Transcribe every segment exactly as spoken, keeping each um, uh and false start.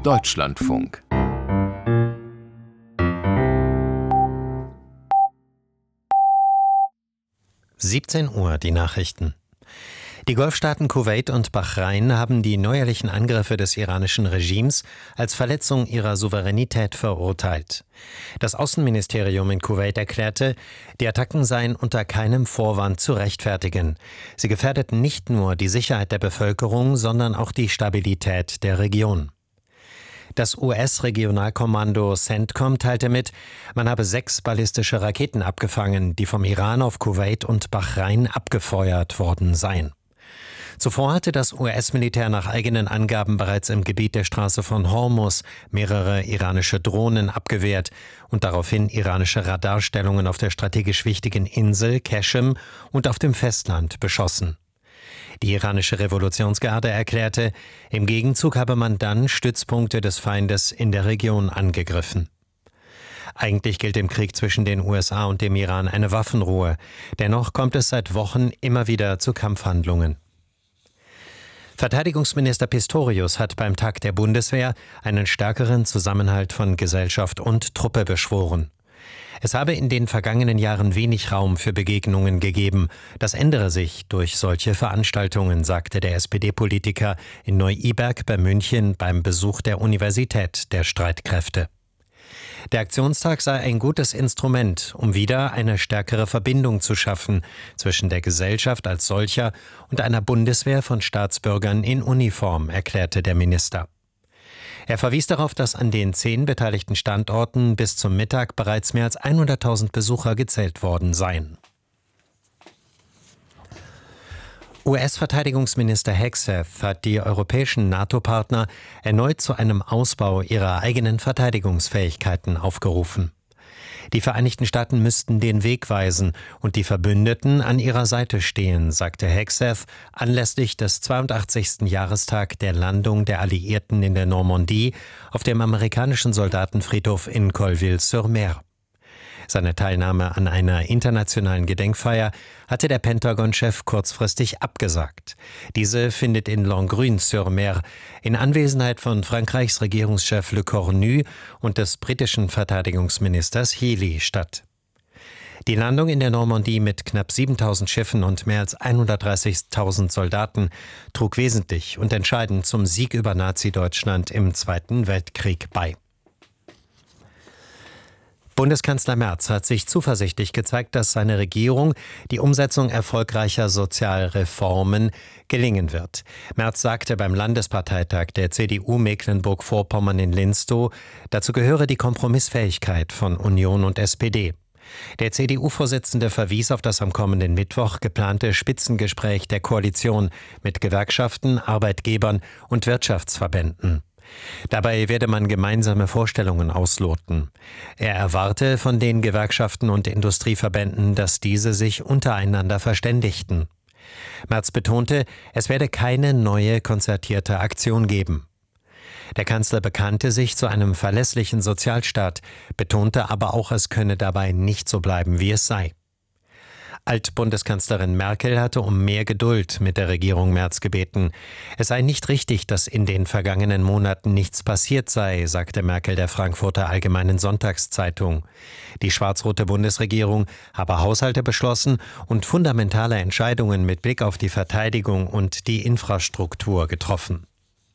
Deutschlandfunk. siebzehn Uhr, die Nachrichten. Die Golfstaaten Kuwait und Bahrain haben die neuerlichen Angriffe des iranischen Regimes als Verletzung ihrer Souveränität verurteilt. Das Außenministerium in Kuwait erklärte, die Attacken seien unter keinem Vorwand zu rechtfertigen. Sie gefährdeten nicht nur die Sicherheit der Bevölkerung, sondern auch die Stabilität der Region. Das U S-Regionalkommando CENTCOM teilte mit, man habe sechs ballistische Raketen abgefangen, die vom Iran auf Kuwait und Bahrain abgefeuert worden seien. Zuvor hatte das U S-Militär nach eigenen Angaben bereits im Gebiet der Straße von Hormuz mehrere iranische Drohnen abgewehrt und daraufhin iranische Radarstellungen auf der strategisch wichtigen Insel Qeshm und auf dem Festland beschossen. Die iranische Revolutionsgarde erklärte, im Gegenzug habe man dann Stützpunkte des Feindes in der Region angegriffen. Eigentlich gilt im Krieg zwischen den U S A und dem Iran eine Waffenruhe. Dennoch kommt es seit Wochen immer wieder zu Kampfhandlungen. Verteidigungsminister Pistorius hat beim Tag der Bundeswehr einen stärkeren Zusammenhalt von Gesellschaft und Truppe beschworen. Es habe in den vergangenen Jahren wenig Raum für Begegnungen gegeben. Das ändere sich durch solche Veranstaltungen, sagte der S P D-Politiker in Neu-Iberg bei München beim Besuch der Universität der Streitkräfte. Der Aktionstag sei ein gutes Instrument, um wieder eine stärkere Verbindung zu schaffen zwischen der Gesellschaft als solcher und einer Bundeswehr von Staatsbürgern in Uniform, erklärte der Minister. Er verwies darauf, dass an den zehn beteiligten Standorten bis zum Mittag bereits mehr als hunderttausend Besucher gezählt worden seien. U S-Verteidigungsminister Hegseth hat die europäischen NATO-Partner erneut zu einem Ausbau ihrer eigenen Verteidigungsfähigkeiten aufgerufen. Die Vereinigten Staaten müssten den Weg weisen und die Verbündeten an ihrer Seite stehen, sagte Hegseth anlässlich des zweiundachtzigsten Jahrestag der Landung der Alliierten in der Normandie auf dem amerikanischen Soldatenfriedhof in Colleville-sur-Mer. Seine Teilnahme an einer internationalen Gedenkfeier hatte der Pentagon-Chef kurzfristig abgesagt. Diese findet in Langrune-sur-Mer in Anwesenheit von Frankreichs Regierungschef Le Cornu und des britischen Verteidigungsministers Healey statt. Die Landung in der Normandie mit knapp siebentausend Schiffen und mehr als hundertdreißigtausend Soldaten trug wesentlich und entscheidend zum Sieg über Nazi-Deutschland im Zweiten Weltkrieg bei. Bundeskanzler Merz hat sich zuversichtlich gezeigt, dass seine Regierung die Umsetzung erfolgreicher Sozialreformen gelingen wird. Merz sagte beim Landesparteitag der C D U Mecklenburg-Vorpommern in Linstow, dazu gehöre die Kompromissfähigkeit von Union und S P D. Der C D U-Vorsitzende verwies auf das am kommenden Mittwoch geplante Spitzengespräch der Koalition mit Gewerkschaften, Arbeitgebern und Wirtschaftsverbänden. Dabei werde man gemeinsame Vorstellungen ausloten. Er erwarte von den Gewerkschaften und Industrieverbänden, dass diese sich untereinander verständigten. Merz betonte, es werde keine neue konzertierte Aktion geben. Der Kanzler bekannte sich zu einem verlässlichen Sozialstaat, betonte aber auch, es könne dabei nicht so bleiben, wie es sei. Altbundeskanzlerin Merkel hatte um mehr Geduld mit der Regierung Merz gebeten. Es sei nicht richtig, dass in den vergangenen Monaten nichts passiert sei, sagte Merkel der Frankfurter Allgemeinen Sonntagszeitung. Die schwarz-rote Bundesregierung habe Haushalte beschlossen und fundamentale Entscheidungen mit Blick auf die Verteidigung und die Infrastruktur getroffen.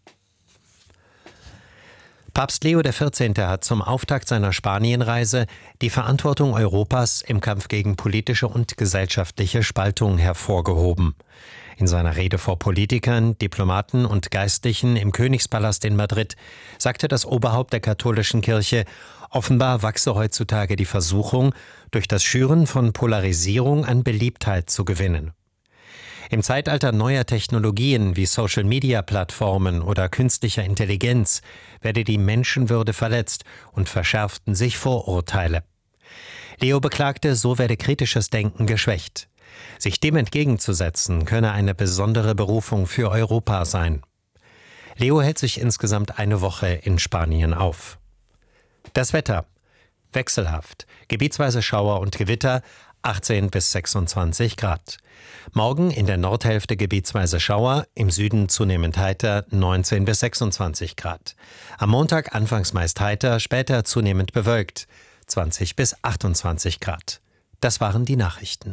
Papst Leo der vierzehnte hat zum Auftakt seiner Spanienreise die Verantwortung Europas im Kampf gegen politische und gesellschaftliche Spaltung hervorgehoben. In seiner Rede vor Politikern, Diplomaten und Geistlichen im Königspalast in Madrid sagte das Oberhaupt der katholischen Kirche, offenbar wachse heutzutage die Versuchung, durch das Schüren von Polarisierung an Beliebtheit zu gewinnen. Im Zeitalter neuer Technologien wie Social-Media-Plattformen oder künstlicher Intelligenz werde die Menschenwürde verletzt und verschärften sich Vorurteile. Leo beklagte, so werde kritisches Denken geschwächt. Sich dem entgegenzusetzen, könne eine besondere Berufung für Europa sein. Leo hält sich insgesamt eine Woche in Spanien auf. Das Wetter: wechselhaft, gebietsweise Schauer und Gewitter, achtzehn bis sechsundzwanzig Grad. Morgen in der Nordhälfte gebietsweise Schauer, im Süden zunehmend heiter, neunzehn bis sechsundzwanzig Grad. Am Montag anfangs meist heiter, später zunehmend bewölkt, zwanzig bis achtundzwanzig Grad. Das waren die Nachrichten.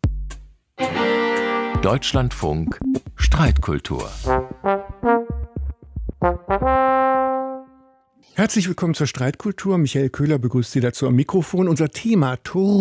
Deutschlandfunk Streitkultur. Herzlich willkommen zur Streitkultur. Michael Köhler begrüßt Sie dazu am Mikrofon. Unser Thema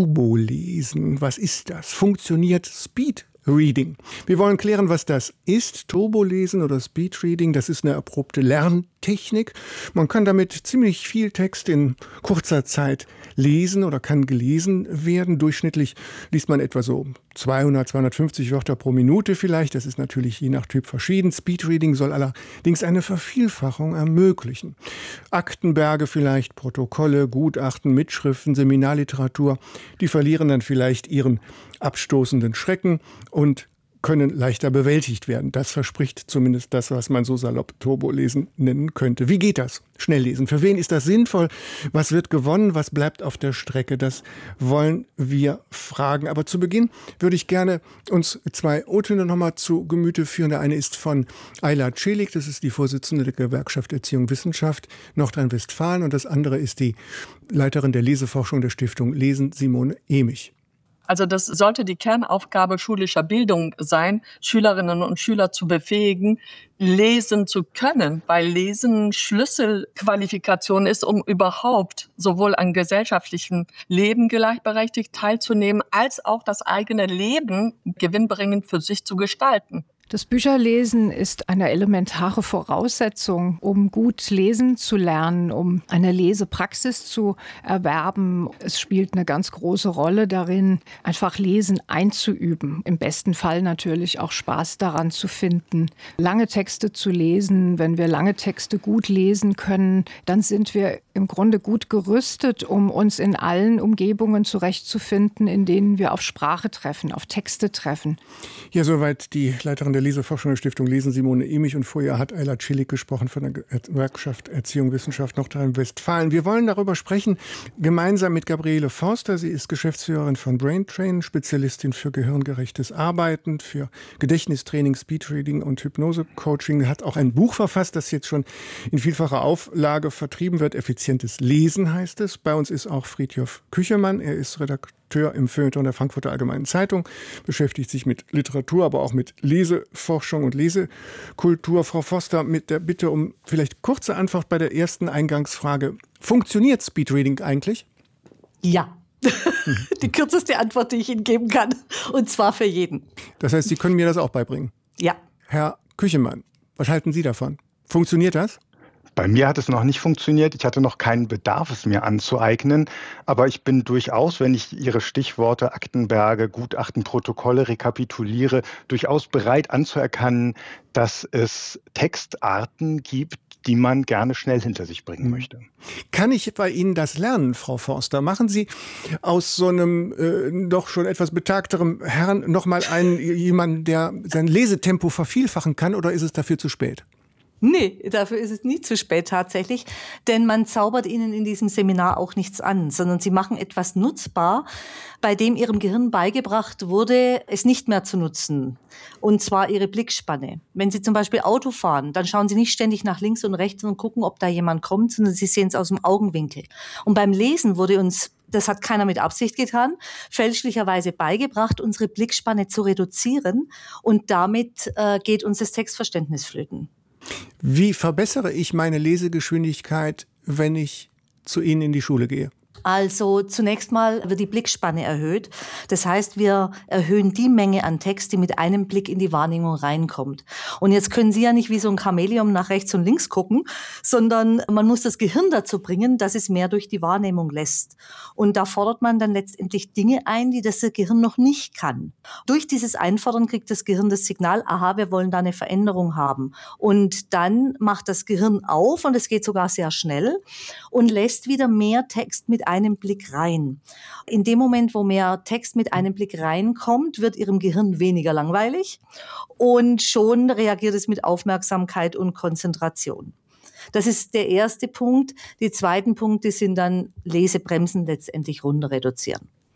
Turbolesen. Was ist das? Funktioniert Speed Reading? Wir wollen klären, was das ist. Turbolesen oder Speed Reading, das ist eine erprobte Lerntechnik. Man kann damit ziemlich viel Text in kurzer Zeit lesen oder kann gelesen werden. Durchschnittlich liest man etwa so zweihundert, zweihundertfünfzig Wörter pro Minute vielleicht. Das ist natürlich je nach Typ verschieden. Speedreading soll allerdings eine Vervielfachung ermöglichen. Aktenberge vielleicht, Protokolle, Gutachten, Mitschriften, Seminarliteratur, die verlieren dann vielleicht ihren abstoßenden Schrecken und können leichter bewältigt werden. Das verspricht zumindest das, was man so salopp Turbolesen nennen könnte. Wie geht das? Schnelllesen. Für wen ist das sinnvoll? Was wird gewonnen? Was bleibt auf der Strecke? Das wollen wir fragen. Aber zu Beginn würde ich gerne uns zwei O-Töne noch mal zu Gemüte führen. Der eine ist von Ayla Celik, das ist die Vorsitzende der Gewerkschaft Erziehung Wissenschaft Nordrhein-Westfalen. Und das andere ist die Leiterin der Leseforschung der Stiftung Lesen, Simone Emich. Also das sollte die Kernaufgabe schulischer Bildung sein, Schülerinnen und Schüler zu befähigen, lesen zu können, weil Lesen Schlüsselqualifikation ist, um überhaupt sowohl an gesellschaftlichem Leben gleichberechtigt teilzunehmen, als auch das eigene Leben gewinnbringend für sich zu gestalten. Das Bücherlesen ist eine elementare Voraussetzung, um gut lesen zu lernen, um eine Lesepraxis zu erwerben. Es spielt eine ganz große Rolle darin, einfach Lesen einzuüben. Im besten Fall natürlich auch Spaß daran zu finden, lange Texte zu lesen. Wenn wir lange Texte gut lesen können, dann sind wir im Grunde gut gerüstet, um uns in allen Umgebungen zurechtzufinden, in denen wir auf Sprache treffen, auf Texte treffen. Ja, soweit die Leiterin der Leseforschung der Stiftung Lesen, Simone Emich. Und vorher hat Ayla Celik gesprochen von der Gewerkschaft Erziehung Wissenschaft Nordrhein-Westfalen. Wir wollen darüber sprechen, gemeinsam mit Gabriele Forster. Sie ist Geschäftsführerin von Braintrain, Spezialistin für gehirngerechtes Arbeiten, für Gedächtnistraining, Speedreading und Hypnose-Coaching. Hat auch ein Buch verfasst, das jetzt schon in vielfacher Auflage vertrieben wird. Effizientes Lesen heißt es. Bei uns ist auch Friedhof Küchemann. Er ist Redakteur im Feuilleton der Frankfurter Allgemeinen Zeitung, beschäftigt sich mit Literatur, aber auch mit Leseforschung und Lesekultur. Frau Forster, mit der Bitte um vielleicht kurze Antwort bei der ersten Eingangsfrage. Funktioniert Speedreading eigentlich? Ja. Die kürzeste Antwort, die ich Ihnen geben kann. Und zwar für jeden. Das heißt, Sie können mir das auch beibringen? Ja. Herr Küchemann, was halten Sie davon? Funktioniert das? Bei mir hat es noch nicht funktioniert. Ich hatte noch keinen Bedarf, es mir anzueignen. Aber ich bin durchaus, wenn ich Ihre Stichworte Aktenberge, Gutachten, Protokolle rekapituliere, durchaus bereit anzuerkennen, dass es Textarten gibt, die man gerne schnell hinter sich bringen möchte. Kann ich bei Ihnen das lernen, Frau Forster? Machen Sie aus so einem äh, doch schon etwas betagterem Herrn noch mal einen jemanden, der sein Lesetempo vervielfachen kann, oder ist es dafür zu spät? Nee, dafür ist es nie zu spät tatsächlich, denn man zaubert ihnen in diesem Seminar auch nichts an, sondern sie machen etwas nutzbar, bei dem ihrem Gehirn beigebracht wurde, es nicht mehr zu nutzen, und zwar ihre Blickspanne. Wenn Sie zum Beispiel Auto fahren, dann schauen Sie nicht ständig nach links und rechts und gucken, ob da jemand kommt, sondern Sie sehen es aus dem Augenwinkel. Und beim Lesen wurde uns, das hat keiner mit Absicht getan, fälschlicherweise beigebracht, unsere Blickspanne zu reduzieren, und damit äh, geht uns das Textverständnis flöten. Wie verbessere ich meine Lesegeschwindigkeit, wenn ich zu Ihnen in die Schule gehe? Also zunächst mal wird die Blickspanne erhöht. Das heißt, wir erhöhen die Menge an Text, die mit einem Blick in die Wahrnehmung reinkommt. Und jetzt können Sie ja nicht wie so ein Chamäleon nach rechts und links gucken, sondern man muss das Gehirn dazu bringen, dass es mehr durch die Wahrnehmung lässt. Und da fordert man dann letztendlich Dinge ein, die das Gehirn noch nicht kann. Durch dieses Einfordern kriegt das Gehirn das Signal, aha, wir wollen da eine Veränderung haben. Und dann macht das Gehirn auf, und es geht sogar sehr schnell, und lässt wieder mehr Text mit einem Blick rein. In dem Moment, wo mehr Text mit einem Blick reinkommt, wird Ihrem Gehirn weniger langweilig, und schon reagiert es mit Aufmerksamkeit und Konzentration. Das ist der erste Punkt. Die zweiten Punkte sind dann Lesebremsen letztendlich runter reduzieren.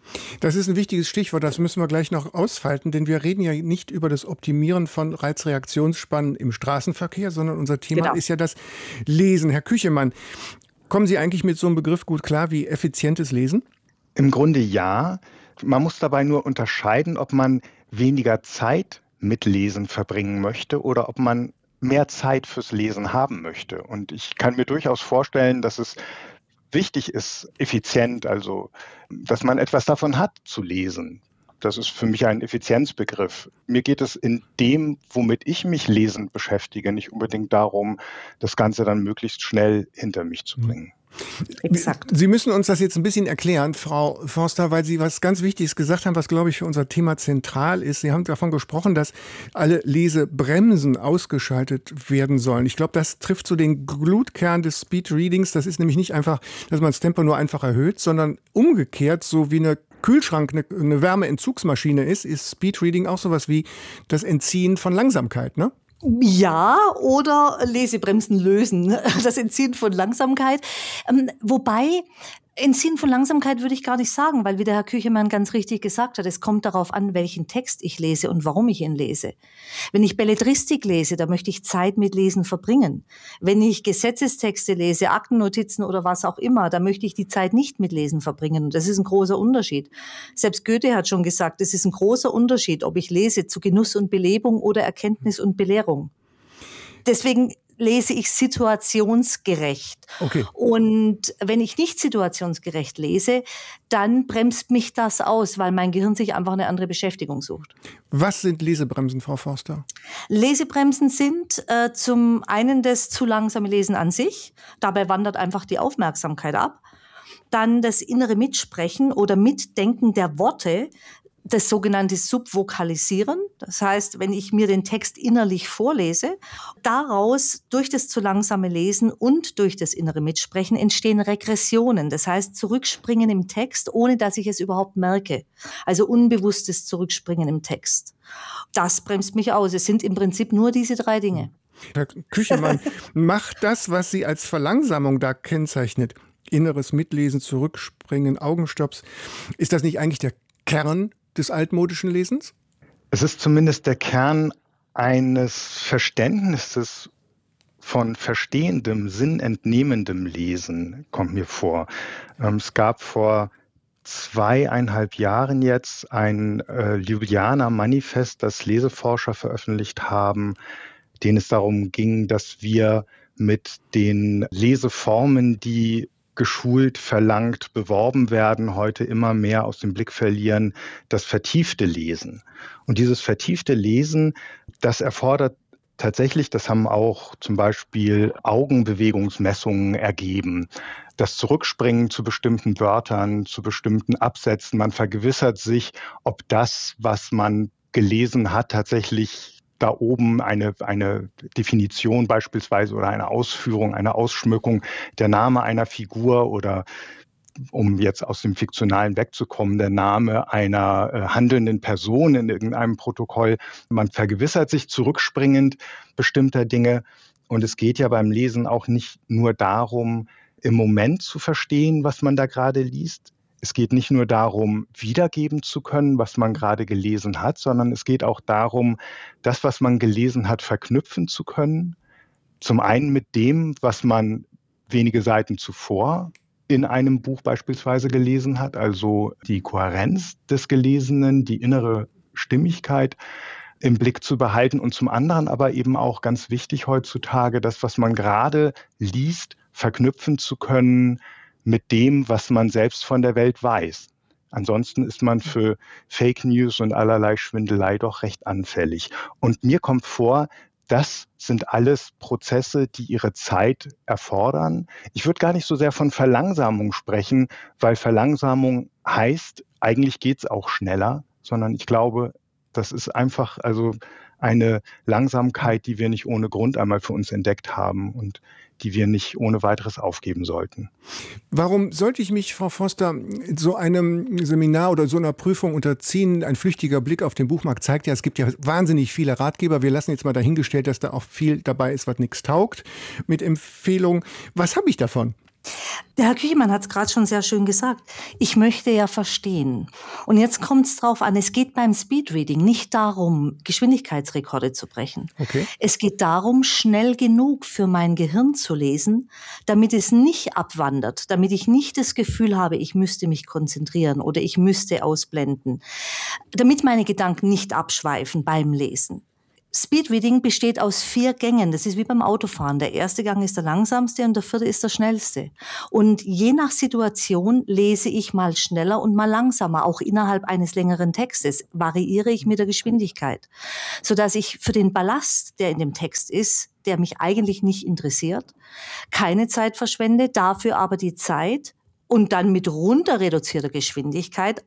Das ist ein wichtiges Stichwort, das müssen wir gleich noch ausfalten, denn wir reden ja nicht über das Optimieren von Reizreaktionsspannen im Straßenverkehr, sondern unser Thema Genau. ist ja das Lesen. Herr Küchemann, kommen Sie eigentlich mit so einem Begriff gut klar wie effizientes Lesen? Im Grunde ja. Man muss dabei nur unterscheiden, ob man weniger Zeit mit Lesen verbringen möchte oder ob man mehr Zeit fürs Lesen haben möchte. Und ich kann mir durchaus vorstellen, dass es wichtig ist, effizient, also dass man etwas davon hat zu lesen. Das ist für mich ein Effizienzbegriff. Mir geht es in dem, womit ich mich lesend beschäftige, nicht unbedingt darum, das Ganze dann möglichst schnell hinter mich zu bringen. Exakt. Sie müssen uns das jetzt ein bisschen erklären, Frau Forster, weil Sie was ganz Wichtiges gesagt haben, was, glaube ich, für unser Thema zentral ist. Sie haben davon gesprochen, dass alle Lesebremsen ausgeschaltet werden sollen. Ich glaube, das trifft so den Glutkern des Speedreadings. Das ist nämlich nicht einfach, dass man das Tempo nur einfach erhöht, sondern umgekehrt, so wie eine Kühlschrank eine, eine Wärmeentzugsmaschine ist, ist Speedreading auch sowas wie das Entziehen von Langsamkeit, ne? Ja, oder Lesebremsen lösen, das Entziehen von Langsamkeit. Ähm, wobei, Entziehen von Langsamkeit würde ich gar nicht sagen, weil wie der Herr Küchemann ganz richtig gesagt hat, es kommt darauf an, welchen Text ich lese und warum ich ihn lese. Wenn ich Belletristik lese, da möchte ich Zeit mit Lesen verbringen. Wenn ich Gesetzestexte lese, Aktennotizen oder was auch immer, da möchte ich die Zeit nicht mit Lesen verbringen. Und das ist ein großer Unterschied. Selbst Goethe hat schon gesagt, es ist ein großer Unterschied, ob ich lese zu Genuss und Belebung oder Erkenntnis und Belehrung. Deswegen lese ich situationsgerecht. Okay. Und wenn ich nicht situationsgerecht lese, dann bremst mich das aus, weil mein Gehirn sich einfach eine andere Beschäftigung sucht. Was sind Lesebremsen, Frau Forster? Lesebremsen sind äh, zum einen das zu langsame Lesen an sich. Dabei wandert einfach die Aufmerksamkeit ab. Dann das innere Mitsprechen oder Mitdenken der Worte, das sogenannte Subvokalisieren. Das heißt, wenn ich mir den Text innerlich vorlese, daraus durch das zu langsame Lesen und durch das innere Mitsprechen entstehen Regressionen. Das heißt, Zurückspringen im Text, ohne dass ich es überhaupt merke. Also unbewusstes Zurückspringen im Text. Das bremst mich aus. Es sind im Prinzip nur diese drei Dinge. Herr Küchemann, macht das, was Sie als Verlangsamung da kennzeichnet, inneres Mitlesen, Zurückspringen, Augenstopps, ist das nicht eigentlich der Kern des altmodischen Lesens? Es ist zumindest der Kern eines Verständnisses von verstehendem, sinnentnehmendem Lesen, kommt mir vor. Ähm, es gab vor zweieinhalb Jahren jetzt ein äh, Ljubljana-Manifest, das Leseforscher veröffentlicht haben, denen es darum ging, dass wir mit den Leseformen, die geschult, verlangt, beworben werden, heute immer mehr aus dem Blick verlieren, das vertiefte Lesen. Und dieses vertiefte Lesen, das erfordert tatsächlich, das haben auch zum Beispiel Augenbewegungsmessungen ergeben, das Zurückspringen zu bestimmten Wörtern, zu bestimmten Absätzen. Man vergewissert sich, ob das, was man gelesen hat, tatsächlich da oben eine, eine Definition beispielsweise oder eine Ausführung, eine Ausschmückung, der Name einer Figur oder, um jetzt aus dem Fiktionalen wegzukommen, der Name einer äh, handelnden Person in irgendeinem Protokoll. Man vergewissert sich zurückspringend bestimmter Dinge. Und es geht ja beim Lesen auch nicht nur darum, im Moment zu verstehen, was man da gerade liest. Es geht nicht nur darum, wiedergeben zu können, was man gerade gelesen hat, sondern es geht auch darum, das, was man gelesen hat, verknüpfen zu können. Zum einen mit dem, was man wenige Seiten zuvor in einem Buch beispielsweise gelesen hat, also die Kohärenz des Gelesenen, die innere Stimmigkeit im Blick zu behalten und zum anderen aber eben auch ganz wichtig heutzutage, das, was man gerade liest, verknüpfen zu können mit dem, was man selbst von der Welt weiß. Ansonsten ist man für Fake News und allerlei Schwindelei doch recht anfällig. Und mir kommt vor, das sind alles Prozesse, die ihre Zeit erfordern. Ich würde gar nicht so sehr von Verlangsamung sprechen, weil Verlangsamung heißt, eigentlich geht es auch schneller, sondern ich glaube, das ist einfach also eine Langsamkeit, die wir nicht ohne Grund einmal für uns entdeckt haben und die wir nicht ohne weiteres aufgeben sollten. Warum sollte ich mich, Frau Forster, so einem Seminar oder so einer Prüfung unterziehen? Ein flüchtiger Blick auf den Buchmarkt zeigt ja, es gibt ja wahnsinnig viele Ratgeber. Wir lassen jetzt mal dahingestellt, dass da auch viel dabei ist, was nichts taugt, mit Empfehlungen. Was habe ich davon? Der Herr Küchemann hat es gerade schon sehr schön gesagt. Ich möchte ja verstehen. Und jetzt kommt es drauf an, es geht beim Speedreading nicht darum, Geschwindigkeitsrekorde zu brechen. Okay. Es geht darum, schnell genug für mein Gehirn zu lesen, damit es nicht abwandert, damit ich nicht das Gefühl habe, ich müsste mich konzentrieren oder ich müsste ausblenden, damit meine Gedanken nicht abschweifen beim Lesen. Speedreading besteht aus vier Gängen. Das ist wie beim Autofahren. Der erste Gang ist der langsamste und der vierte ist der schnellste. Und je nach Situation lese ich mal schneller und mal langsamer. Auch innerhalb eines längeren Textes variiere ich mit der Geschwindigkeit, sodass ich für den Ballast, der in dem Text ist, der mich eigentlich nicht interessiert, keine Zeit verschwende, dafür aber die Zeit und dann mit runter reduzierter Geschwindigkeit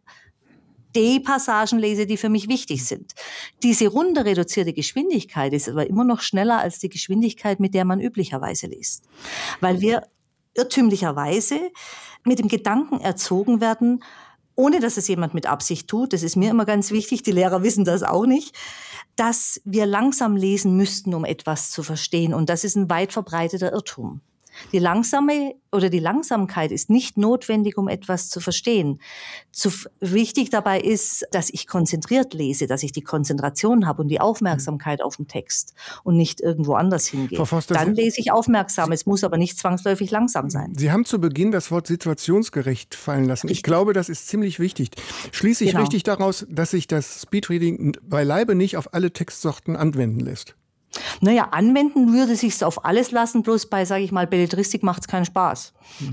die Passagen lese, die für mich wichtig sind. Diese runter reduzierte Geschwindigkeit ist aber immer noch schneller als die Geschwindigkeit, mit der man üblicherweise liest. Weil wir irrtümlicherweise mit dem Gedanken erzogen werden, ohne dass es jemand mit Absicht tut, das ist mir immer ganz wichtig, die Lehrer wissen das auch nicht, dass wir langsam lesen müssten, um etwas zu verstehen. Und das ist ein weit verbreiteter Irrtum. Die langsame oder die Langsamkeit ist nicht notwendig, um etwas zu verstehen. Zu, wichtig dabei ist, dass ich konzentriert lese, dass ich die Konzentration habe und die Aufmerksamkeit auf den Text und nicht irgendwo anders hingehe. Frau Foster, Dann Sie, lese ich aufmerksam. Es muss aber nicht zwangsläufig langsam sein. Sie haben zu Beginn das Wort situationsgerecht fallen lassen. Ich glaube, das ist ziemlich wichtig. Schließe ich Genau. richtig daraus, dass sich das Speedreading beileibe nicht auf alle Textsorten anwenden lässt? Naja, anwenden würde sich's auf alles lassen, bloß bei, sage ich mal, Belletristik macht's keinen Spaß. Mhm.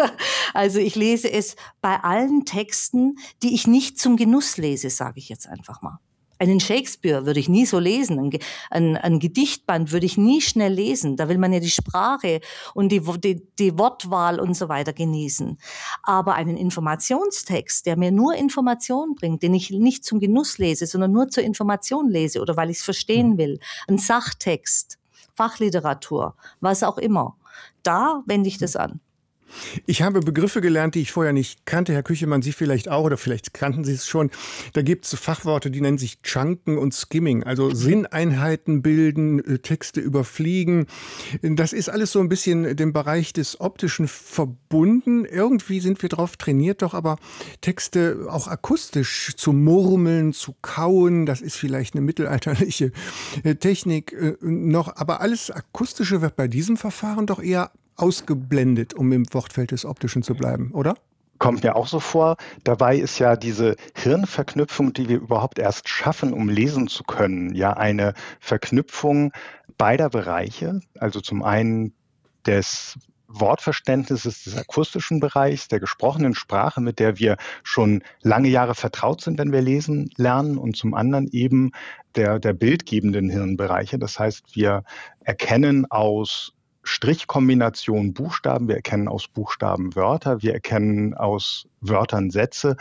Also ich lese es bei allen Texten, die ich nicht zum Genuss lese, sage ich jetzt einfach mal. Einen Shakespeare würde ich nie so lesen, ein, ein, ein Gedichtband würde ich nie schnell lesen. Da will man ja die Sprache und die, die, die Wortwahl und so weiter genießen. Aber einen Informationstext, der mir nur Information bringt, den ich nicht zum Genuss lese, sondern nur zur Information lese oder weil ich es verstehen will, ein Sachtext, Fachliteratur, was auch immer, da wende ich das an. Ich habe Begriffe gelernt, die ich vorher nicht kannte. Herr Küchemann, Sie vielleicht auch, oder vielleicht kannten Sie es schon. Da gibt es Fachworte, die nennen sich Chunken und Skimming, also Sinneinheiten bilden, Texte überfliegen. Das ist alles so ein bisschen dem Bereich des Optischen verbunden. Irgendwie sind wir drauf trainiert, doch aber Texte auch akustisch zu murmeln, zu kauen, das ist vielleicht eine mittelalterliche Technik noch. Aber alles Akustische wird bei diesem Verfahren doch eher ausgeblendet, um im Wortfeld des Optischen zu bleiben, oder? Kommt mir auch so vor. Dabei ist ja diese Hirnverknüpfung, die wir überhaupt erst schaffen, um lesen zu können, ja eine Verknüpfung beider Bereiche. Also zum einen des Wortverständnisses des akustischen Bereichs, der gesprochenen Sprache, mit der wir schon lange Jahre vertraut sind, wenn wir lesen lernen, und zum anderen eben der, der bildgebenden Hirnbereiche. Das heißt, wir erkennen aus Strichkombination Buchstaben, wir erkennen aus Buchstaben Wörter, wir erkennen aus Wörtern Sätze.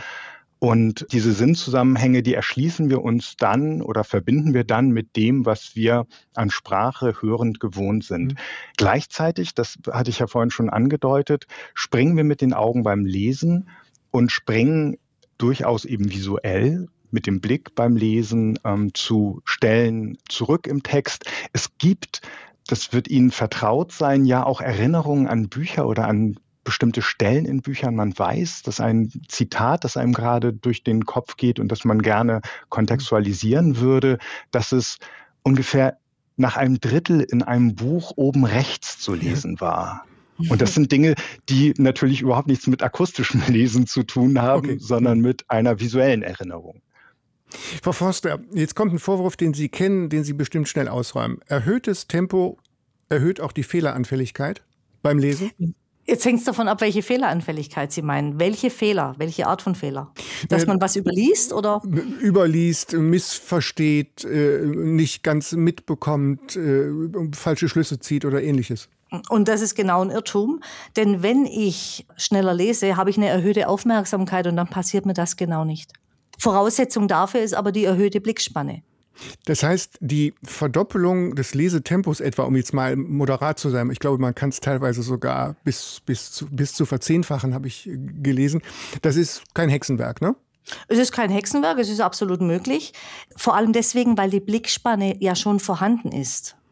Und diese Sinnzusammenhänge, die erschließen wir uns dann oder verbinden wir dann mit dem, was wir an Sprache hörend gewohnt sind. Mhm. Gleichzeitig, das hatte ich ja vorhin schon angedeutet, springen wir mit den Augen beim Lesen und springen durchaus eben visuell mit dem Blick beim Lesen ähm, zu Stellen zurück im Text. Es gibt, das wird Ihnen vertraut sein, ja auch Erinnerungen an Bücher oder an bestimmte Stellen in Büchern. Man weiß, dass ein Zitat, das einem gerade durch den Kopf geht und das man gerne kontextualisieren würde, dass es ungefähr nach einem Drittel in einem Buch oben rechts zu lesen war. Und das sind Dinge, die natürlich überhaupt nichts mit akustischem Lesen zu tun haben, okay, sondern mit einer visuellen Erinnerung. Frau Forster, jetzt kommt ein Vorwurf, den Sie kennen, den Sie bestimmt schnell ausräumen. Erhöhtes Tempo erhöht auch die Fehleranfälligkeit beim Lesen? Jetzt hängt es davon ab, welche Fehleranfälligkeit Sie meinen. Welche Fehler? Welche Art von Fehler? Dass man was überliest oder? Überliest, missversteht, nicht ganz mitbekommt, falsche Schlüsse zieht oder Ähnliches. Und das ist genau ein Irrtum, denn wenn ich schneller lese, habe ich eine erhöhte Aufmerksamkeit und dann passiert mir das genau nicht. Voraussetzung dafür ist aber die erhöhte Blickspanne. Das heißt, die Verdoppelung des Lesetempos etwa, um jetzt mal moderat zu sein, ich glaube, man kann es teilweise sogar bis, bis, zu, bis zu verzehnfachen, habe ich gelesen, das ist kein Hexenwerk, ne? Es ist kein Hexenwerk, es ist absolut möglich. Vor allem deswegen, weil die Blickspanne ja schon vorhanden ist.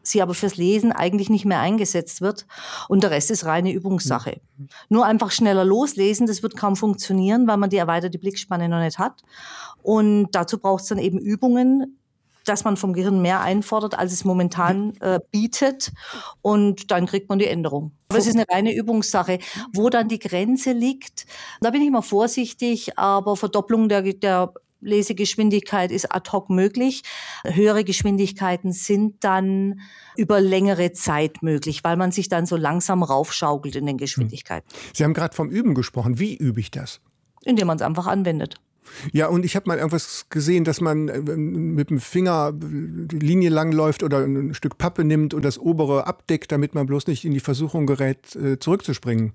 sie aber fürs Lesen eigentlich nicht mehr eingesetzt wird und der Rest ist reine Übungssache. Mhm. Nur einfach schneller loslesen, das wird kaum funktionieren, weil man die erweiterte Blickspanne noch nicht hat. Und dazu braucht es dann eben Übungen, dass man vom Gehirn mehr einfordert, als es momentan äh, bietet. Und dann kriegt man die Änderung. Aber es ist eine reine Übungssache. Wo dann die Grenze liegt, da bin ich mal vorsichtig, aber Verdopplung der, der Lesegeschwindigkeit ist ad hoc möglich. Höhere Geschwindigkeiten sind dann über längere Zeit möglich, weil man sich dann so langsam raufschaukelt in den Geschwindigkeiten. Sie haben gerade vom Üben gesprochen. Wie übe ich das? Indem man es einfach anwendet. Ja, und ich habe mal irgendwas gesehen, dass man mit dem Finger die Linie lang läuft oder ein Stück Pappe nimmt und das obere abdeckt, damit man bloß nicht in die Versuchung gerät, zurückzuspringen.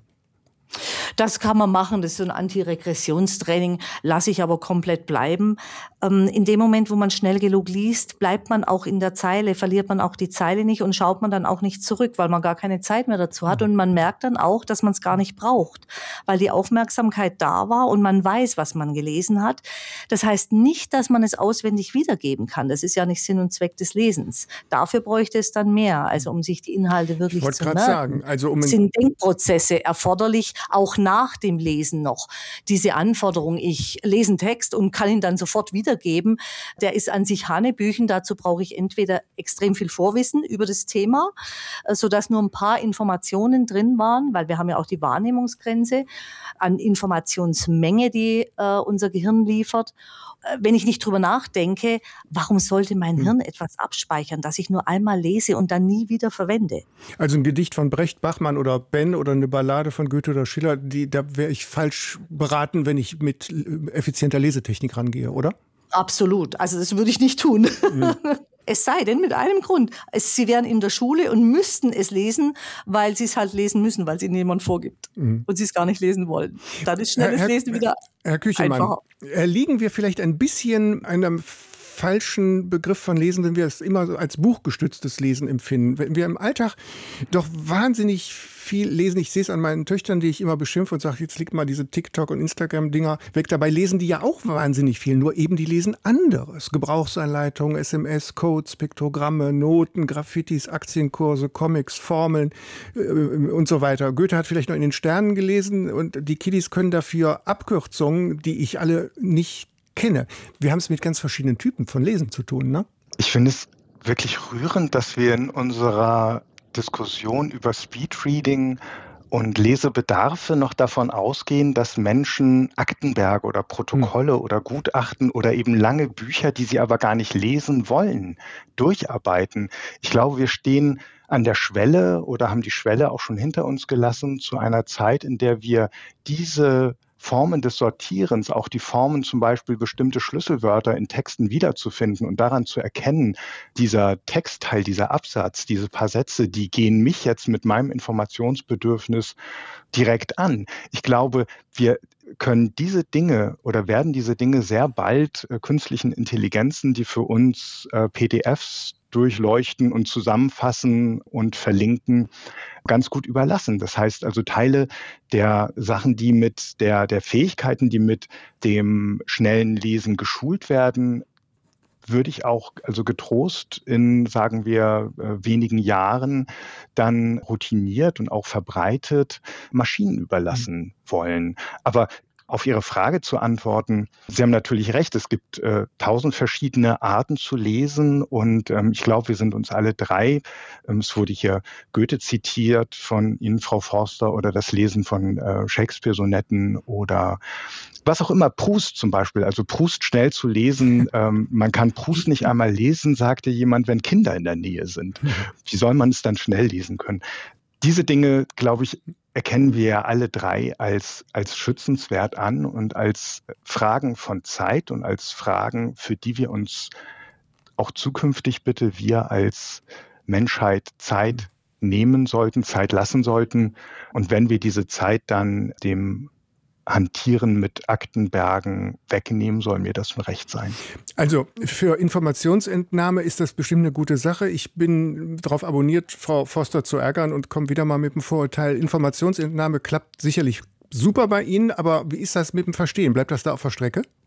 Das kann man machen, das ist so ein Antiregressionstraining, lasse ich aber komplett bleiben. Ähm, in dem Moment, wo man schnell genug liest, bleibt man auch in der Zeile, verliert man auch die Zeile nicht und schaut man dann auch nicht zurück, weil man gar keine Zeit mehr dazu hat. Und man merkt dann auch, dass man es gar nicht braucht, weil die Aufmerksamkeit da war und man weiß, was man gelesen hat. Das heißt nicht, dass man es auswendig wiedergeben kann. Das ist ja nicht Sinn und Zweck des Lesens. Dafür bräuchte es dann mehr, also um sich die Inhalte wirklich zu merken. Sagen, also um sind Denkprozesse erforderlich, auch nach dem Lesen noch. Diese Anforderung, ich lese einen Text und kann ihn dann sofort wiedergeben, der ist an sich Hanebüchen. Dazu brauche ich entweder extrem viel Vorwissen über das Thema, sodass nur ein paar Informationen drin waren, weil wir haben ja auch die Wahrnehmungsgrenze an Informationsmenge, die äh, unser Gehirn liefert. Wenn ich nicht drüber nachdenke, warum sollte mein Hirn etwas abspeichern, das ich nur einmal lese und dann nie wieder verwende? Also ein Gedicht von Brecht, Bachmann oder Ben oder eine Ballade von Goethe oder Schiller, die, da wäre ich falsch beraten, wenn ich mit effizienter Lesetechnik rangehe, oder? Absolut. Also das würde ich nicht tun. Mhm. Es sei denn, mit einem Grund. Es, sie wären in der Schule und müssten es lesen, weil sie es halt lesen müssen, weil es ihnen jemand vorgibt. Mhm. Und sie es gar nicht lesen wollen. Dann ist schnelles Herr, Lesen wieder Herr Küchelmann, einfacher. Erliegen wir vielleicht ein bisschen einem falschen Begriff von Lesen, wenn wir es immer so als buchgestütztes Lesen empfinden. Wenn wir im Alltag doch wahnsinnig viel lesen, ich sehe es an meinen Töchtern, die ich immer beschimpfe und sage, jetzt legt mal diese TikTok- und Instagram-Dinger weg. Dabei lesen die ja auch wahnsinnig viel, nur eben die lesen anderes. Gebrauchsanleitungen, S M S, Codes, Piktogramme, Noten, Graffitis, Aktienkurse, Comics, Formeln äh, und so weiter. Goethe hat vielleicht noch in den Sternen gelesen und die Kiddies können dafür Abkürzungen, die ich alle nicht kenne. Wir haben es mit ganz verschiedenen Typen von Lesen zu tun, ne? Ich finde es wirklich rührend, dass wir in unserer Diskussion über Speedreading und Lesebedarfe noch davon ausgehen, dass Menschen Aktenberge oder Protokolle hm. oder Gutachten oder eben lange Bücher, die sie aber gar nicht lesen wollen, durcharbeiten. Ich glaube, wir stehen an der Schwelle oder haben die Schwelle auch schon hinter uns gelassen zu einer Zeit, in der wir diese Formen des Sortierens, auch die Formen zum Beispiel bestimmte Schlüsselwörter in Texten wiederzufinden und daran zu erkennen, dieser Textteil, dieser Absatz, diese paar Sätze, die gehen mich jetzt mit meinem Informationsbedürfnis direkt an. Ich glaube, wir können diese Dinge oder werden diese Dinge sehr bald äh, künstlichen Intelligenzen, die für uns äh, P D Fs durchleuchten und zusammenfassen und verlinken, ganz gut überlassen. Das heißt also Teile der Sachen, die mit der, der Fähigkeiten, die mit dem schnellen Lesen geschult werden, würde ich auch also getrost in, sagen wir, wenigen Jahren dann routiniert und auch verbreitet Maschinen überlassen wollen. Aber auf Ihre Frage zu antworten, Sie haben natürlich recht, es gibt äh, tausend verschiedene Arten zu lesen und ähm, ich glaube, wir sind uns alle drei, ähm, es wurde hier Goethe zitiert von Ihnen, Frau Forster, oder das Lesen von äh, Shakespeare-Sonetten oder was auch immer, Proust zum Beispiel, also Proust schnell zu lesen, ähm, man kann Proust nicht einmal lesen, sagte jemand, wenn Kinder in der Nähe sind. Wie soll man es dann schnell lesen können? Diese Dinge, glaube ich, erkennen wir ja alle drei als, als schützenswert an und als Fragen von Zeit und als Fragen, für die wir uns auch zukünftig bitte wir als Menschheit Zeit nehmen sollten, Zeit lassen sollten. Und wenn wir diese Zeit dann dem Hantieren mit Aktenbergen wegnehmen, soll mir das ein Recht sein. Also für Informationsentnahme ist das bestimmt eine gute Sache. Ich bin darauf abonniert, Frau Forster zu ärgern und komme wieder mal mit dem Vorurteil. Informationsentnahme klappt sicherlich super bei Ihnen, aber wie ist das mit dem Verstehen? Bleibt das da auf der Strecke?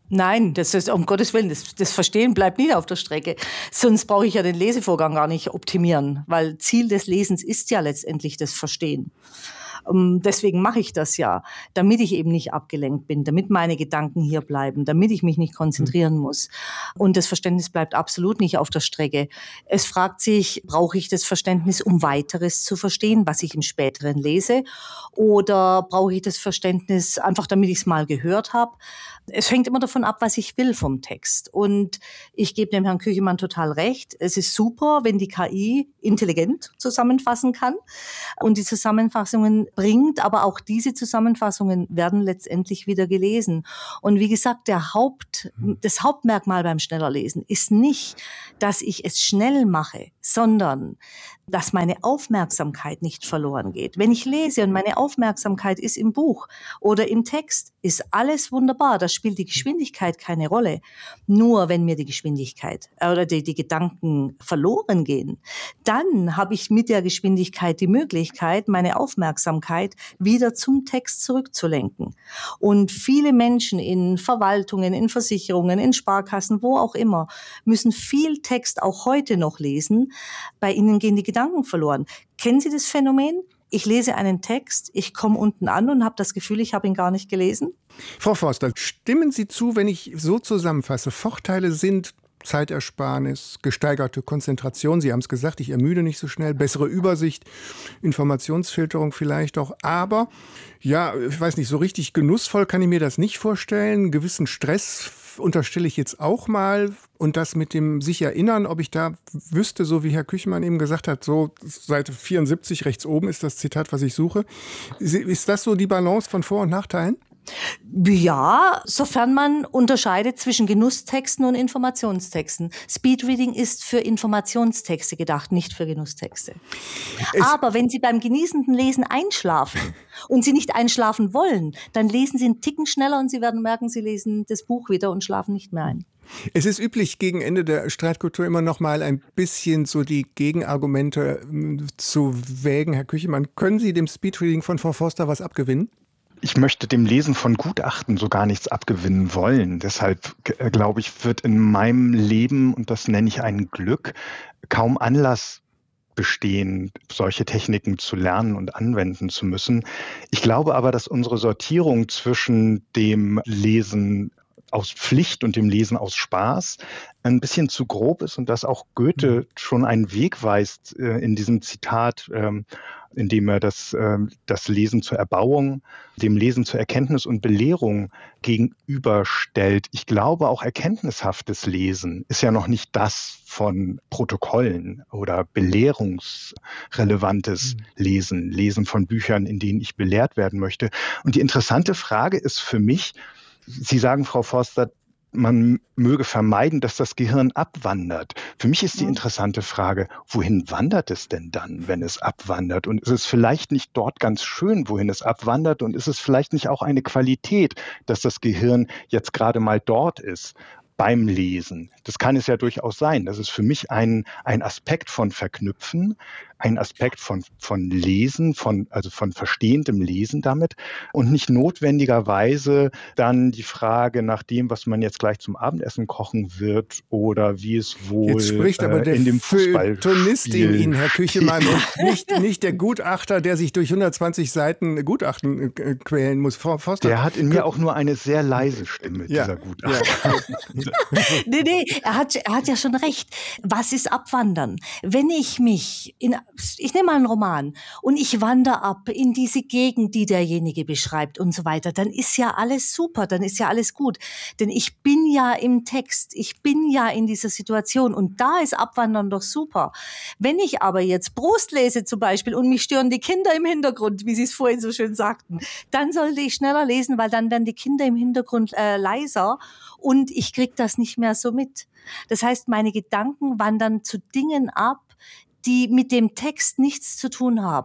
Nein, das ist um Gottes Willen, das, das Verstehen bleibt nie auf der Strecke. Sonst brauche ich ja den Lesevorgang gar nicht optimieren, weil Ziel des Lesens ist ja letztendlich das Verstehen. Um, deswegen mache ich das ja, damit ich eben nicht abgelenkt bin, damit meine Gedanken hier bleiben, damit ich mich nicht konzentrieren muss. Und das Verständnis bleibt absolut nicht auf der Strecke. Es fragt sich, brauche ich das Verständnis, um weiteres zu verstehen, was ich im Späteren lese? Oder brauche ich das Verständnis einfach, damit ich es mal gehört habe? Es hängt immer davon ab, was ich will vom Text. Und ich gebe dem Herrn Küchemann total recht. Es ist super, wenn die K I intelligent zusammenfassen kann und die Zusammenfassungen bringt. Aber auch diese Zusammenfassungen werden letztendlich wieder gelesen. Und wie gesagt, der Haupt, das Hauptmerkmal beim Schnellerlesen ist nicht, dass ich es schnell mache, sondern dass meine Aufmerksamkeit nicht verloren geht. Wenn ich lese und meine Aufmerksamkeit ist im Buch oder im Text, ist alles wunderbar. Da spielt die Geschwindigkeit keine Rolle. Nur wenn mir die Geschwindigkeit oder die, die Gedanken verloren gehen, dann habe ich mit der Geschwindigkeit die Möglichkeit, meine Aufmerksamkeit wieder zum Text zurückzulenken. Und viele Menschen in Verwaltungen, in Versicherungen, in Sparkassen, wo auch immer, müssen viel Text auch heute noch lesen. Bei ihnen gehen die Gedanken verloren. Kennen Sie das Phänomen? Ich lese einen Text, ich komme unten an und habe das Gefühl, ich habe ihn gar nicht gelesen. Frau Forster, stimmen Sie zu, wenn ich so zusammenfasse, Vorteile sind Zeitersparnis, gesteigerte Konzentration, Sie haben es gesagt, ich ermüde nicht so schnell, bessere Übersicht, Informationsfilterung vielleicht auch, aber ja, ich weiß nicht, so richtig genussvoll kann ich mir das nicht vorstellen, einen gewissen Stress unterstelle ich jetzt auch mal und das mit dem sich erinnern, ob ich da wüsste, so wie Herr Küchemann eben gesagt hat, so Seite vierundsiebzig rechts oben ist das Zitat, was ich suche. Ist das so die Balance von Vor- und Nachteilen? Ja, sofern man unterscheidet zwischen Genusstexten und Informationstexten. Speedreading ist für Informationstexte gedacht, nicht für Genusstexte. Es Aber wenn Sie beim genießenden Lesen einschlafen und Sie nicht einschlafen wollen, dann lesen Sie einen Ticken schneller und Sie werden merken, Sie lesen das Buch wieder und schlafen nicht mehr ein. Es ist üblich, gegen Ende der Streitkultur immer noch mal ein bisschen so die Gegenargumente zu wägen. Herr Küchemann, können Sie dem Speedreading von Frau Forster was abgewinnen? Ich möchte dem Lesen von Gutachten so gar nichts abgewinnen wollen. Deshalb, glaube ich, wird in meinem Leben, und das nenne ich ein Glück, kaum Anlass bestehen, solche Techniken zu lernen und anwenden zu müssen. Ich glaube aber, dass unsere Sortierung zwischen dem Lesen aus Pflicht und dem Lesen aus Spaß ein bisschen zu grob ist und dass auch Goethe schon einen Weg weist äh, in diesem Zitat, ähm, in dem er das, äh, das Lesen zur Erbauung, dem Lesen zur Erkenntnis und Belehrung gegenüberstellt. Ich glaube, auch erkenntnishaftes Lesen ist ja noch nicht das von Protokollen oder belehrungsrelevantes mhm. Lesen, Lesen von Büchern, in denen ich belehrt werden möchte. Und die interessante Frage ist für mich, Sie sagen, Frau Forster, man möge vermeiden, dass das Gehirn abwandert. Für mich ist die interessante Frage, wohin wandert es denn dann, wenn es abwandert? Und ist es vielleicht nicht dort ganz schön, wohin es abwandert? Und ist es vielleicht nicht auch eine Qualität, dass das Gehirn jetzt gerade mal dort ist beim Lesen? Das kann es ja durchaus sein. Das ist für mich ein, ein Aspekt von Verknüpfen, ein Aspekt von, von Lesen, von, also von verstehendem Lesen damit und nicht notwendigerweise dann die Frage nach dem, was man jetzt gleich zum Abendessen kochen wird oder wie es wohl jetzt spricht aber äh, der in dem Feuilletonist in Ihnen, Herr Küchemann, und nicht, ja. nicht der Gutachter, der sich durch hundertzwanzig Seiten Gutachten äh, quälen muss. Frau Forster, der hat in mir auch nur eine sehr leise Stimme, ja. dieser Gutachter. Ja. nee, nee, er hat, er hat ja schon recht. Was ist Abwandern? Wenn ich mich in Ich nehme mal einen Roman und ich wandere ab in diese Gegend, die derjenige beschreibt und so weiter, dann ist ja alles super, dann ist ja alles gut. Denn ich bin ja im Text, ich bin ja in dieser Situation und da ist Abwandern doch super. Wenn ich aber jetzt Proust lese zum Beispiel und mich stören die Kinder im Hintergrund, wie Sie es vorhin so schön sagten, dann sollte ich schneller lesen, weil dann werden die Kinder im Hintergrund äh, leiser und ich kriege das nicht mehr so mit. Das heißt, meine Gedanken wandern zu Dingen ab, die mit dem Text nichts zu tun haben.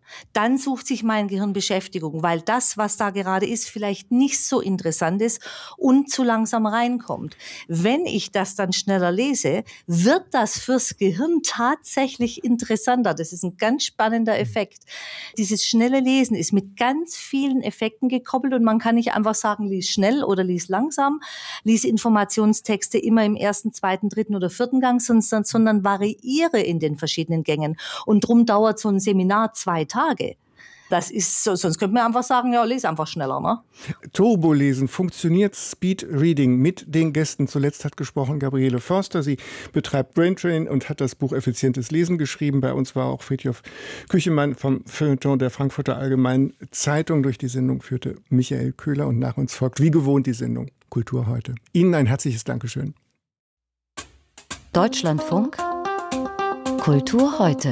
Dann sucht sich mein Gehirn Beschäftigung, weil das, was da gerade ist, vielleicht nicht so interessant ist und zu langsam reinkommt. Wenn ich das dann schneller lese, wird das fürs Gehirn tatsächlich interessanter. Das ist ein ganz spannender Effekt. Dieses schnelle Lesen ist mit ganz vielen Effekten gekoppelt und man kann nicht einfach sagen, lies schnell oder lies langsam, lies Informationstexte immer im ersten, zweiten, dritten oder vierten Gang, sondern, sondern variiere in den verschiedenen Gängen. Und drum dauert so ein Seminar zwei Tage. Tage. Das ist so, sonst könnte man einfach sagen, ja, lese einfach schneller, ne? Turbolesen, funktioniert Speed Reading? Mit den Gästen zuletzt hat gesprochen Gabriele Förster. Sie betreibt Braintrain und hat das Buch Effizientes Lesen geschrieben. Bei uns war auch Fridtjof Küchemann vom Feuilleton der Frankfurter Allgemeinen Zeitung. Durch die Sendung führte Michael Köhler und nach uns folgt wie gewohnt die Sendung Kultur heute. Ihnen ein herzliches Dankeschön. Deutschlandfunk Kultur heute.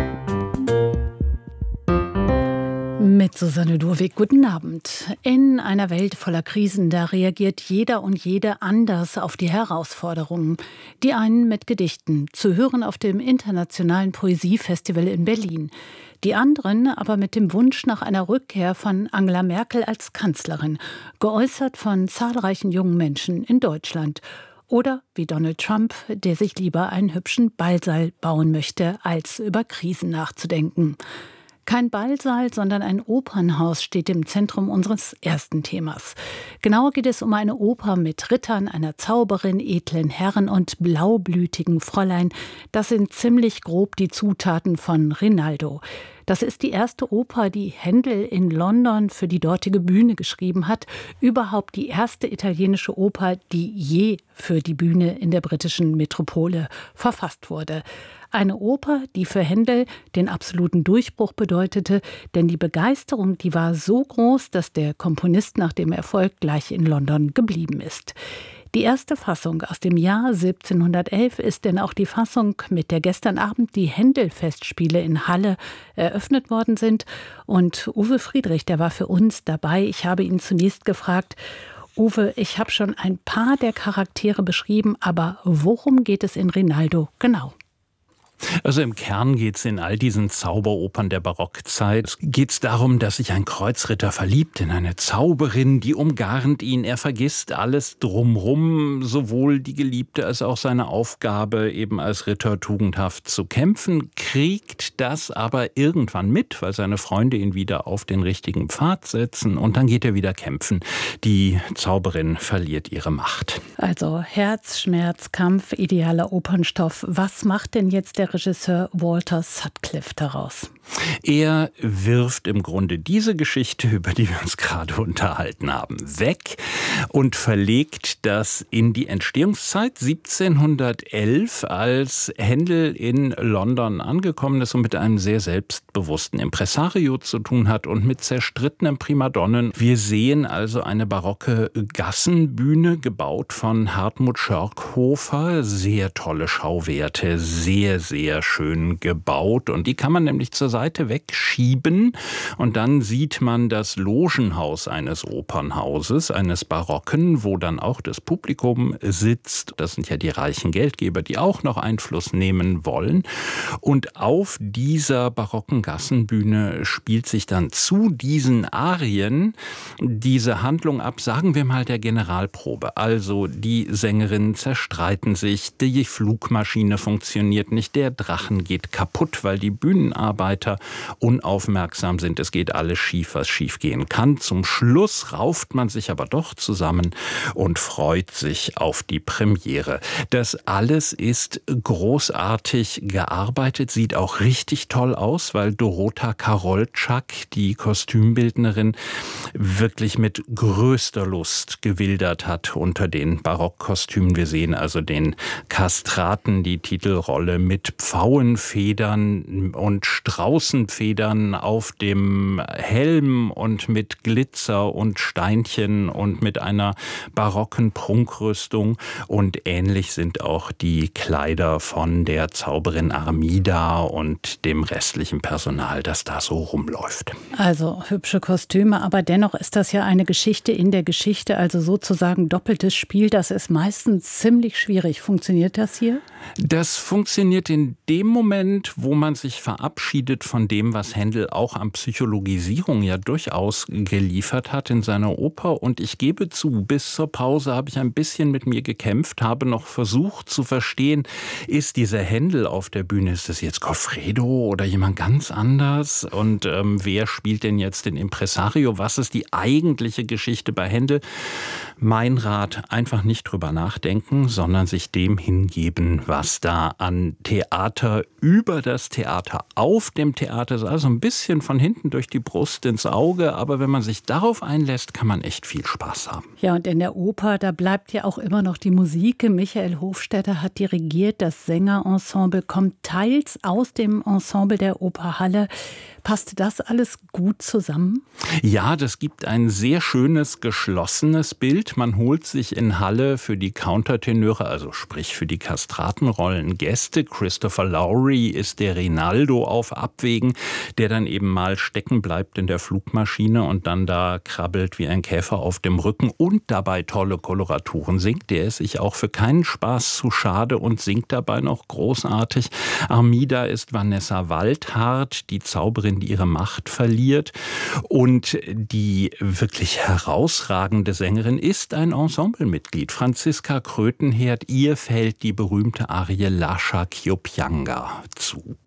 Mit Susanne Durwig, guten Abend. In einer Welt voller Krisen, da reagiert jeder und jede anders auf die Herausforderungen. Die einen mit Gedichten, zu hören auf dem Internationalen Poesiefestival in Berlin. Die anderen aber mit dem Wunsch nach einer Rückkehr von Angela Merkel als Kanzlerin, geäußert von zahlreichen jungen Menschen in Deutschland. Oder wie Donald Trump, der sich lieber einen hübschen Ballsaal bauen möchte, als über Krisen nachzudenken. Kein Ballsaal, sondern ein Opernhaus steht im Zentrum unseres ersten Themas. Genauer geht es um eine Oper mit Rittern, einer Zauberin, edlen Herren und blaublütigen Fräulein. Das sind ziemlich grob die Zutaten von Rinaldo. Das ist die erste Oper, die Händel in London für die dortige Bühne geschrieben hat. Überhaupt die erste italienische Oper, die je für die Bühne in der britischen Metropole verfasst wurde. Eine Oper, die für Händel den absoluten Durchbruch bedeutete, denn die Begeisterung, die war so groß, dass der Komponist nach dem Erfolg gleich in London geblieben ist. Die erste Fassung aus dem Jahr siebzehnhundertelf ist denn auch die Fassung, mit der gestern Abend die Händel-Festspiele in Halle eröffnet worden sind. Und Uwe Friedrich, der war für uns dabei. Ich habe ihn zunächst gefragt, Uwe, ich habe schon ein paar der Charaktere beschrieben, aber worum geht es in Rinaldo genau? Also im Kern geht es in all diesen Zauberopern der Barockzeit geht's darum, dass sich ein Kreuzritter verliebt in eine Zauberin, die umgarnt ihn. Er vergisst alles drumrum, sowohl die Geliebte als auch seine Aufgabe, eben als Ritter tugendhaft zu kämpfen, kriegt das aber irgendwann mit, weil seine Freunde ihn wieder auf den richtigen Pfad setzen und dann geht er wieder kämpfen. Die Zauberin verliert ihre Macht. Also Herz, Schmerz, Kampf, idealer Opernstoff. Was macht denn jetzt der Regisseur Walter Sutcliffe daraus? Er wirft im Grunde diese Geschichte, über die wir uns gerade unterhalten haben, weg und verlegt das in die Entstehungszeit siebzehnhundertelf, als Händel in London angekommen ist und mit einem sehr selbstbewussten Impresario zu tun hat und mit zerstrittenen Primadonnen. Wir sehen also eine barocke Gassenbühne, gebaut von Hartmut Schörkhofer. Sehr tolle Schauwerte, sehr, sehr schön gebaut. Und die kann man nämlich zur Seite wegschieben und dann sieht man das Logenhaus eines Opernhauses, eines Barocken, wo dann auch das Publikum sitzt. Das sind ja die reichen Geldgeber, die auch noch Einfluss nehmen wollen. Und auf dieser barocken Gassenbühne spielt sich dann zu diesen Arien diese Handlung ab, sagen wir mal der Generalprobe. Also die Sängerinnen zerstreiten sich, die Flugmaschine funktioniert nicht, der Drachen geht kaputt, weil die Bühnenarbeiter unaufmerksam sind. Es geht alles schief, was schief gehen kann. Zum Schluss rauft man sich aber doch zusammen und freut sich auf die Premiere. Das alles ist großartig gearbeitet, sieht auch richtig toll aus, weil Dorota Karolczak, die Kostümbildnerin, wirklich mit größter Lust gewildert hat unter den Barockkostümen. Wir sehen also den Kastraten, die Titelrolle mit Pfauenfedern und Straußenfedern auf dem Helm und mit Glitzer und Steinchen und mit einer barocken Prunkrüstung. Und ähnlich sind auch die Kleider von der Zauberin Armida und dem restlichen Personal, das da so rumläuft. Also hübsche Kostüme, aber dennoch ist das ja eine Geschichte in der Geschichte, also sozusagen doppeltes Spiel. Das ist meistens ziemlich schwierig. Funktioniert das hier? Das funktioniert in dem Moment, wo man sich verabschiedet von dem, was Händel auch an Psychologisierung ja durchaus geliefert hat in seiner Oper. Und ich gebe zu, bis zur Pause habe ich ein bisschen mit mir gekämpft, habe noch versucht zu verstehen, ist dieser Händel auf der Bühne, ist das jetzt Goffredo oder jemand ganz anders? Und ähm, wer spielt denn jetzt den Impresario? Was ist die eigentliche Geschichte bei Händel? Mein Rat, einfach nicht drüber nachdenken, sondern sich dem hingeben, was da an Theater über das Theater, auf dem Theater ist, also ein bisschen von hinten durch die Brust ins Auge, aber wenn man sich darauf einlässt, kann man echt viel Spaß haben. Ja, und in der Oper, da bleibt ja auch immer noch die Musik. Michael Hofstetter hat dirigiert, das Sängerensemble kommt teils aus dem Ensemble der Operhalle. Passt das alles gut zusammen? Ja, das gibt ein sehr schönes, geschlossenes Bild. Man holt sich in Halle für die Countertenöre, also sprich für die Kastratenrollen, Gäste. Christopher Lowry ist der Rinaldo auf Abwägen, der dann eben mal stecken bleibt in der Flugmaschine und dann da krabbelt wie ein Käfer auf dem Rücken und dabei tolle Koloraturen singt. Der ist sich auch für keinen Spaß zu schade und singt dabei noch großartig. Armida ist Vanessa Waldhardt, die Zauberin, die ihre Macht verliert. Und die wirklich herausragende Sängerin ist ein Ensemblemitglied, Franziska Krötenherd. Ihr fällt die berühmte Arie Lascia Chioppianga zu.